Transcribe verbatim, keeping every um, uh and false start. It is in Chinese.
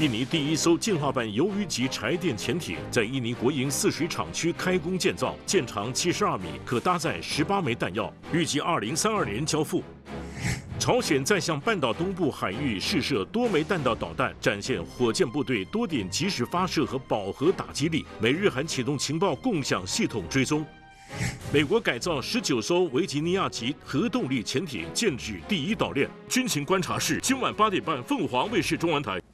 印尼第一艘进化版鱿鱼级柴电潜艇在印尼国营泗水厂区开工建造，舰长七十二米，可搭载十八枚弹药，预计二零三二年交付。 朝鲜再向半岛东部海域试射多枚弹道导弹，展现火箭部队多点及时发射和饱和打击力。美日韩启动情报共享系统追踪。美国改造十九艘维吉尼亚级核动力潜艇，剑指第一岛链。军情观察室今晚八点半，凤凰卫视中文台。